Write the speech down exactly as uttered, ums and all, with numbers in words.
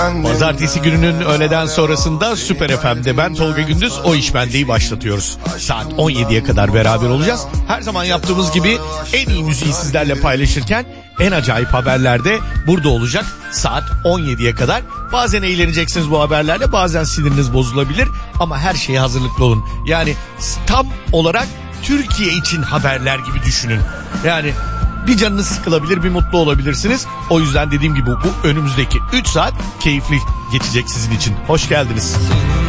Pazartesi gününün öğleden sonrasında Süper F M'de ben Tolga Gündüz O İş Bende'yi başlatıyoruz. Saat on yediye kadar beraber olacağız. Her zaman yaptığımız gibi en iyi müziği sizlerle paylaşırken en acayip haberler de burada olacak saat on yediye kadar. Bazen eğleneceksiniz bu haberlerle, bazen siniriniz bozulabilir ama her şeye hazırlıklı olun. Yani tam olarak Türkiye için haberler gibi düşünün. Yani bir canınız sıkılabilir, bir mutlu olabilirsiniz. O yüzden dediğim gibi bu önümüzdeki üç saat keyifli geçecek sizin için. Hoş geldiniz.